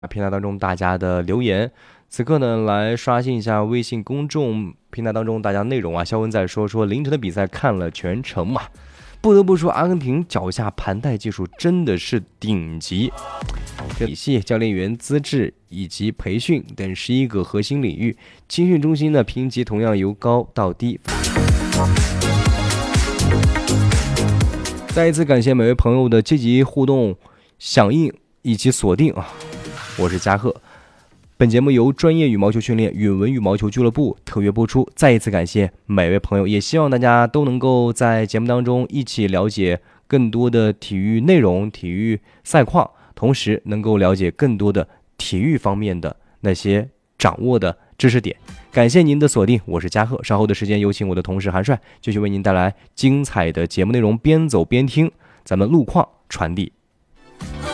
平台当中大家的留言。此刻呢，来刷新一下微信公众平台当中大家内容啊。肖文在说凌晨的比赛看了全程嘛，不得不说阿根廷脚下盘带技术真的是顶级，体系、教练员资质以及培训等11个核心领域，青训中心呢评级同样由高到低。再一次感谢每位朋友的积极互动、响应以及锁定啊！我是嘉贺。本节目由专业羽毛球训练允文羽毛球俱乐部特约播出。再一次感谢每位朋友，也希望大家都能够在节目当中一起了解更多的体育内容、体育赛况，同时能够了解更多的体育方面的那些掌握的知识点。感谢您的锁定，我是嘉贺。稍后的时间有请我的同事韩帅继续为您带来精彩的节目内容，边走边听，咱们路况传递。